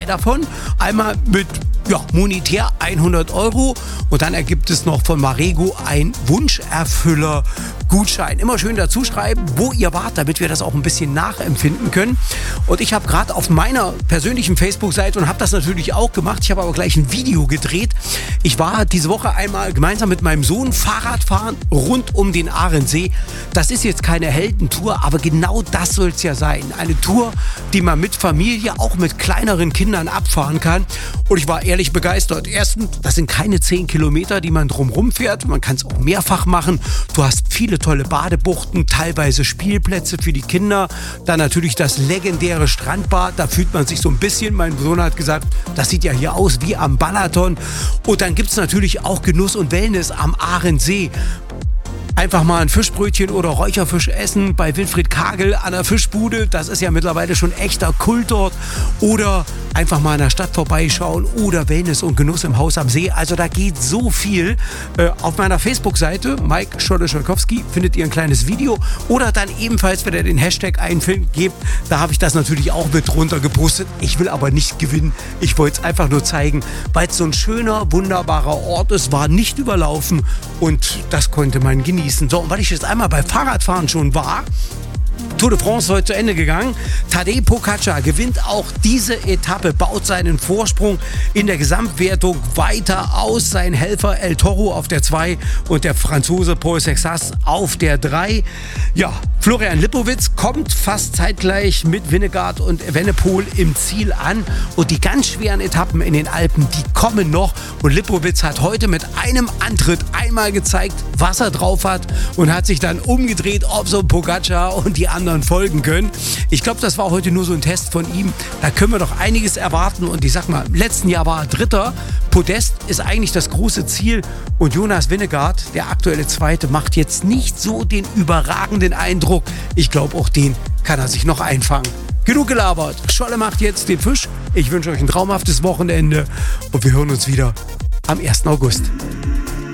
davon. Einmal mit monetär 100 € und dann ergibt es noch von Marego ein Wunscherfüller-Gutschein. Immer schön dazu schreiben, wo ihr wart, damit wir das auch ein bisschen nachempfinden können. Und ich habe gerade auf meiner persönlichen Facebook-Seite und habe das natürlich auch gemacht, ich habe aber gleich ein Video gedreht. Ich war diese Woche einmal gemeinsam mit meinem Sohn Fahrradfahren rund um den Ahrensee. Das ist jetzt keine Heldentour, aber genau das soll es ja sein. Eine Tour, die man mit Familie, auch mit kleineren Kindern abfahren kann. Und ich war ehrlich begeistert. Erstens, das sind keine 10 Kilometer, die man drumherum fährt. Man kann es auch mehrfach machen. Du hast viele tolle Badebuchten, teilweise Spielplätze für die Kinder. Dann natürlich das legendäre Strandbad. Da fühlt man sich so ein bisschen, mein Sohn hat gesagt, das sieht ja hier aus wie am Balaton. Und dann gibt es natürlich auch Genuss und Wellness am Ahrensee. Einfach mal ein Fischbrötchen oder Räucherfisch essen bei Wilfried Kagel an der Fischbude. Das ist ja mittlerweile schon echter Kult dort. Oder einfach mal in der Stadt vorbeischauen oder Wellness und Genuss im Haus am See. Also da geht so viel. Auf meiner Facebook-Seite, Mike Scholle-Scholkowski, findet ihr ein kleines Video. Oder dann ebenfalls, wenn ihr den Hashtag eingebt, da habe ich das natürlich auch mit drunter gepostet. Ich will aber nicht gewinnen. Ich wollte es einfach nur zeigen, weil es so ein schöner, wunderbarer Ort ist, war nicht überlaufen und das konnte man genießen. So, und weil ich jetzt einmal bei Fahrradfahren schon war, Tour de France heute zu Ende gegangen. Tadej Pogačar gewinnt auch diese Etappe, baut seinen Vorsprung in der Gesamtwertung weiter aus. Sein Helfer El Toro auf der 2 und der Franzose Paul Sexas auf der 3. Ja, Florian Lipowitz kommt fast zeitgleich mit Vingegaard und Evenepoel im Ziel an. Und die ganz schweren Etappen in den Alpen, die kommen noch. Und Lipowitz hat heute mit einem Antritt einmal gezeigt, was er drauf hat und hat sich dann umgedreht, ob so Pogačar und die anderen folgen können. Ich glaube, das war heute nur so ein Test von ihm. Da können wir doch einiges erwarten. Und ich sag mal, im letzten Jahr war er Dritter. Podest ist eigentlich das große Ziel. Und Jonas Vingegaard, der aktuelle Zweite, macht jetzt nicht so den überragenden Eindruck. Ich glaube, auch den kann er sich noch einfangen. Genug gelabert. Scholle macht jetzt den Fisch. Ich wünsche euch ein traumhaftes Wochenende. Und wir hören uns wieder am 1. August.